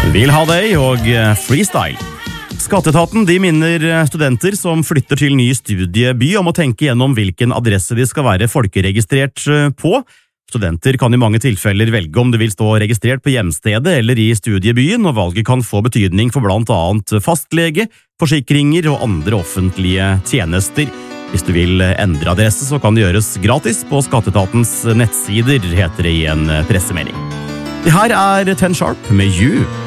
Vil ha deg og freestyle. Skatteetaten de minner studenter som flytter til ny studieby om å tenke gjennom hvilken adresse de skal være folkeregistrert på. Studenter kan i mange tilfeller velge om de vil stå registrert på hjemstedet eller i studiebyen, og valget kan få betydning for blant annet fastlege, forsikringer og andre offentlige tjenester. Hvis du vil endre adresse, så kan det gjøres gratis på Skatteetatens nettsider, heter det i en pressemelding. Det her er Ten Sharp med You.